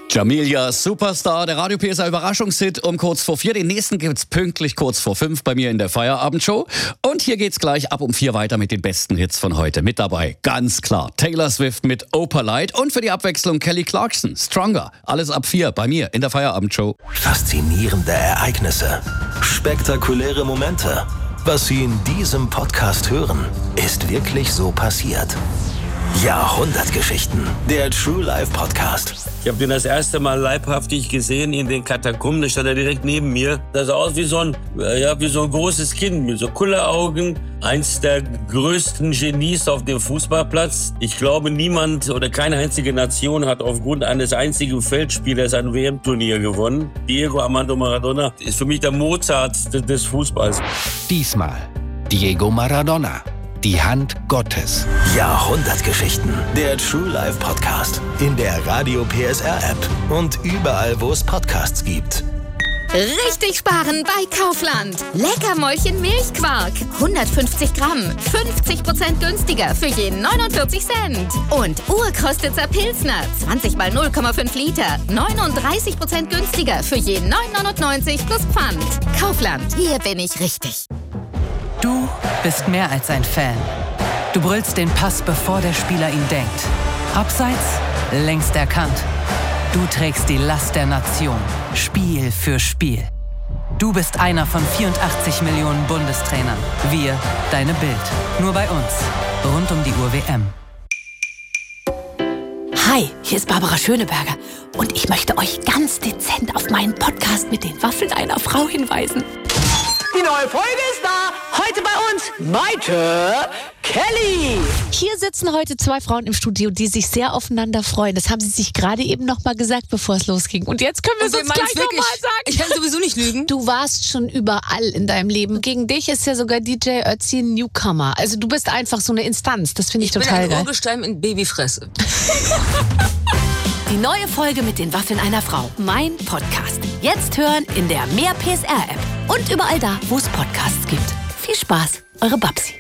Jamelia, Superstar, der Radio PSR Überraschungshit um kurz vor 4. Den nächsten gibt's pünktlich kurz vor 5 bei mir in der Feierabendshow. Und hier geht's gleich ab um 4 weiter mit den besten Hits von heute. Mit dabei, ganz klar, Taylor Swift mit Opalite und für die Abwechslung Kelly Clarkson, Stronger. Alles ab 4 bei mir in der Feierabendshow. Faszinierende Ereignisse, spektakuläre Momente. Was Sie in diesem Podcast hören, ist wirklich so passiert. Jahrhundertgeschichten, der True Life Podcast. Ich habe den das erste Mal leibhaftig gesehen in den Katakomben. Da stand er direkt neben mir. Das sah aus wie so ein großes Kind mit so Kulleraugen. Eins der größten Genies auf dem Fußballplatz. Ich glaube, niemand oder keine einzige Nation hat aufgrund eines einzigen Feldspielers ein WM-Turnier gewonnen. Diego Armando Maradona ist für mich der Mozart des Fußballs. Diesmal Diego Maradona. Die Hand Gottes. Jahrhundertgeschichten. Der True Life Podcast. In der Radio PSR App. Und überall, wo es Podcasts gibt. Richtig sparen bei Kaufland. Leckermäulchen Milchquark. 150 Gramm. 50% günstiger für jeden 49 Cent. Und Urkrostitzer Pilsner. 20 mal 0,5 Liter. 39% günstiger für jeden 9,99 plus Pfand. Kaufland. Hier bin ich richtig. Du bist mehr als ein Fan. Du brüllst den Pass, bevor der Spieler ihn denkt. Abseits, längst erkannt. Du trägst die Last der Nation, Spiel für Spiel. Du bist einer von 84 Millionen Bundestrainern. Wir, deine Bild. Nur bei uns. Rund um die Uhr WM. Hi, hier ist Barbara Schöneberger. Und ich möchte euch ganz dezent auf meinen Podcast mit den Waffeln einer Frau hinweisen. Die neue Folge ist da. Heute bei uns Maite Kelly. Hier sitzen heute 2 Frauen im Studio, die sich sehr aufeinander freuen. Das haben sie sich gerade eben noch mal gesagt, bevor es losging. Und jetzt können wir es uns gleich noch mal sagen. Ich kann sowieso nicht lügen. Du warst schon überall in deinem Leben. Gegen dich ist ja sogar DJ Ötzi ein Newcomer. Also du bist einfach so eine Instanz. Das finde ich total geil. Ich bin ein Urgestein in Babyfresse. Die neue Folge mit den Waffeln einer Frau. Mein Podcast. Jetzt hören in der Mehr PSR App. Und überall da, wo es Podcasts gibt. Viel Spaß, eure Babsi.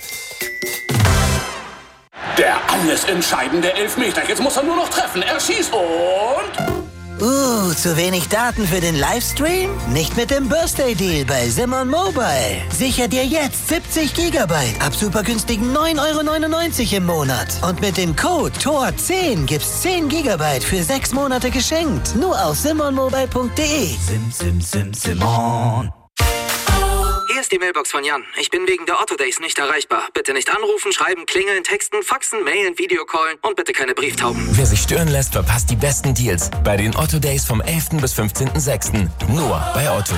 Der alles entscheidende Elfmeter. Jetzt muss er nur noch treffen. Er schießt und... zu wenig Daten für den Livestream? Nicht mit dem Birthday Deal bei Simon Mobile. Sicher dir jetzt 70 GB ab super günstigen 9,99 € im Monat. Und mit dem Code TOR10 gibt's 10 GB für 6 Monate geschenkt. Nur auf simonmobile.de. Simon. Hier ist die Mailbox von Jan. Ich bin wegen der Otto Days nicht erreichbar. Bitte nicht anrufen, schreiben, klingeln, texten, faxen, mailen, Videocallen und bitte keine Brieftauben. Wer sich stören lässt, verpasst die besten Deals bei den Otto Days vom 11. bis 15.06. Nur bei Otto.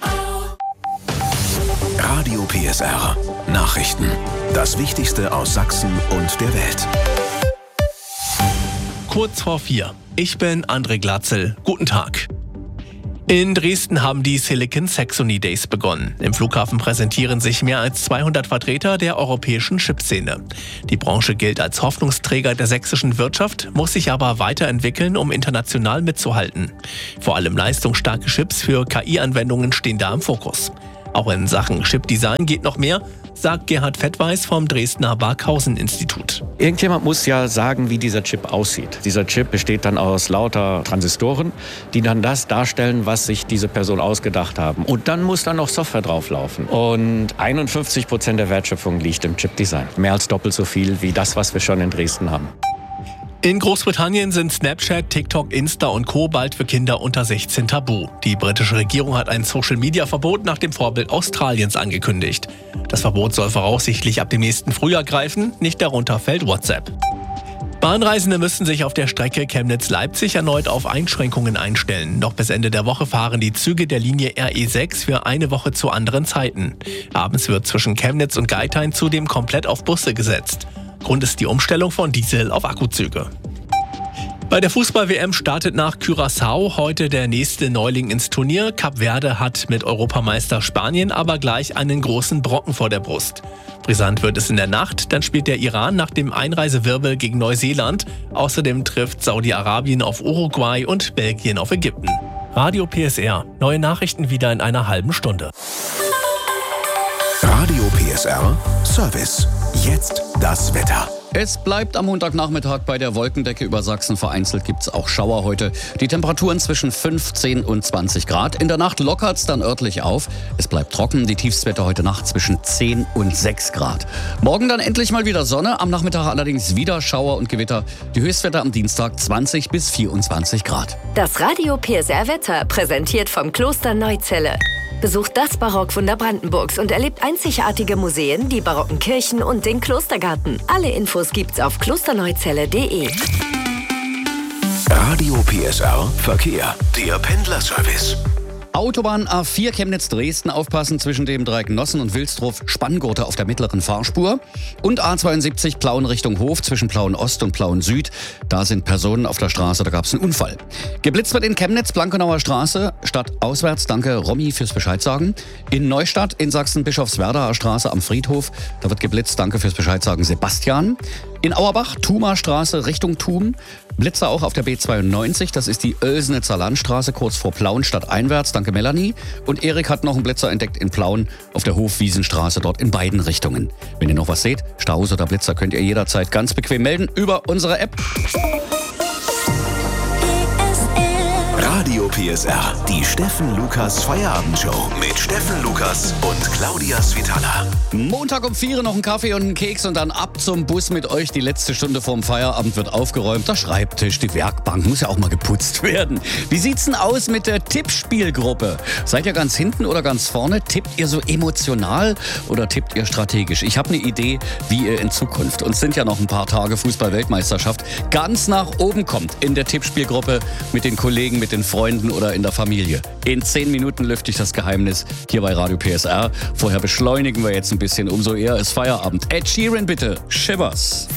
Radio PSR. Nachrichten. Das Wichtigste aus Sachsen und der Welt. Kurz vor 4. Ich bin André Glatzel. Guten Tag. In Dresden haben die Silicon Saxony Days begonnen. Im Flughafen präsentieren sich mehr als 200 Vertreter der europäischen Chipszene. Die Branche gilt als Hoffnungsträger der sächsischen Wirtschaft, muss sich aber weiterentwickeln, um international mitzuhalten. Vor allem leistungsstarke Chips für KI-Anwendungen stehen da im Fokus. Auch in Sachen Chipdesign geht noch mehr, sagt Gerhard Fettweis vom Dresdner Barkhausen-Institut. Irgendjemand muss ja sagen, wie dieser Chip aussieht. Dieser Chip besteht dann aus lauter Transistoren, die dann das darstellen, was sich diese Person ausgedacht haben. Und dann muss dann noch Software drauflaufen. Und 51% der Wertschöpfung liegt im Chipdesign. Mehr als doppelt so viel wie das, was wir schon in Dresden haben. In Großbritannien sind Snapchat, TikTok, Insta und Co. bald für Kinder unter 16 tabu. Die britische Regierung hat ein Social-Media-Verbot nach dem Vorbild Australiens angekündigt. Das Verbot soll voraussichtlich ab dem nächsten Frühjahr greifen, nicht darunter fällt WhatsApp. Bahnreisende müssen sich auf der Strecke Chemnitz-Leipzig erneut auf Einschränkungen einstellen. Noch bis Ende der Woche fahren die Züge der Linie RE6 für eine Woche zu anderen Zeiten. Abends wird zwischen Chemnitz und Geithain zudem komplett auf Busse gesetzt. Grund ist die Umstellung von Diesel auf Akkuzüge. Bei der Fußball-WM startet nach Curaçao heute der nächste Neuling ins Turnier. Kap Verde hat mit Europameister Spanien aber gleich einen großen Brocken vor der Brust. Brisant wird es in der Nacht, dann spielt der Iran nach dem Einreisewirbel gegen Neuseeland. Außerdem trifft Saudi-Arabien auf Uruguay und Belgien auf Ägypten. Radio PSR, neue Nachrichten wieder in einer halben Stunde. Radio PSR Service. Jetzt das Wetter. Es bleibt am Montagnachmittag bei der Wolkendecke über Sachsen. Vereinzelt gibt es auch Schauer heute. Die Temperaturen zwischen 15 und 20 Grad. In der Nacht lockert es dann örtlich auf. Es bleibt trocken. Die Tiefstwerte heute Nacht zwischen 10 und 6 Grad. Morgen dann endlich mal wieder Sonne. Am Nachmittag allerdings wieder Schauer und Gewitter. Die Höchstwerte am Dienstag 20 bis 24 Grad. Das Radio PSR Wetter, präsentiert vom Kloster Neuzelle. Besucht das Barockwunder Brandenburgs und erlebt einzigartige Museen, die barocken Kirchen und den Klostergarten. Alle Infos gibt's auf klosterneuzelle.de. Radio PSR Verkehr. Der Pendlerservice. Autobahn A4 Chemnitz-Dresden, aufpassen zwischen dem Dreiecknossen und Wilsdruf, Spanngurte auf der mittleren Fahrspur. Und A72 Plauen Richtung Hof zwischen Plauen Ost und Plauen Süd. Da sind Personen auf der Straße, da gab es einen Unfall. Geblitzt wird in Chemnitz, Blankenauer Straße, stadtauswärts. Danke Romy fürs Bescheid sagen. In Neustadt in Sachsen, Bischofswerdaer Straße am Friedhof. Da wird geblitzt, danke fürs Bescheid sagen Sebastian. In Auerbach, Thumer Straße Richtung Thum. Blitzer auch auf der B92, das ist die Oelsnitzer Landstraße, kurz vor Plauen stadteinwärts. Danke Melanie. Und Erik hat noch einen Blitzer entdeckt in Plauen auf der Hofwiesenstraße, dort in beiden Richtungen. Wenn ihr noch was seht, Staus oder Blitzer, könnt ihr jederzeit ganz bequem melden über unsere App. Radio PSR, die Steffen Lukas Feierabendshow mit Steffen Lukas und Claudia Svitala. Montag um 4 noch einen Kaffee und einen Keks und dann ab zum Bus mit euch. Die letzte Stunde vorm Feierabend wird aufgeräumt. Der Schreibtisch, die Werkbank, muss ja auch mal geputzt werden. Wie sieht's denn aus mit der Tippspielgruppe? Seid ihr ganz hinten oder ganz vorne? Tippt ihr so emotional oder tippt ihr strategisch? Ich habe eine Idee, wie ihr in Zukunft, uns sind ja noch ein paar Tage Fußball-Weltmeisterschaft, ganz nach oben kommt in der Tippspielgruppe mit den Kollegen, mit den Freunden oder in der Familie. In 10 Minuten lüfte ich das Geheimnis hier bei Radio PSR. Vorher beschleunigen wir jetzt ein bisschen, umso eher ist Feierabend. Ed Sheeran bitte, Shivers.